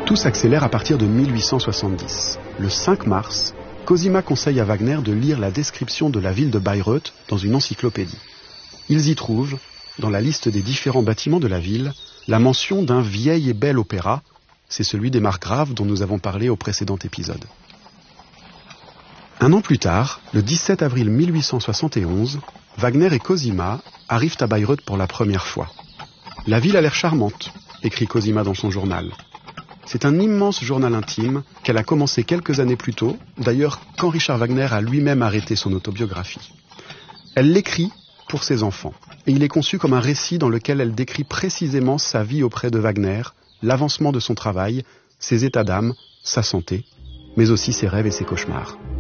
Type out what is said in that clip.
Tout s'accélère à partir de 1870. Le 5 mars, Cosima conseille à Wagner de lire la description de la ville de Bayreuth dans une encyclopédie. Ils y trouvent, dans la liste des différents bâtiments de la ville, la mention d'un vieil et bel opéra, c'est celui des margraves dont nous avons parlé au précédent épisode. Un an plus tard, le 17 avril 1871, Wagner et Cosima arrivent à Bayreuth pour la première fois. « La ville a l'air charmante », écrit Cosima dans son journal. C'est un immense journal intime qu'elle a commencé quelques années plus tôt, d'ailleurs quand Richard Wagner a lui-même arrêté son autobiographie. Elle l'écrit pour ses enfants, et il est conçu comme un récit dans lequel elle décrit précisément sa vie auprès de Wagner, l'avancement de son travail, ses états d'âme, sa santé, mais aussi ses rêves et ses cauchemars.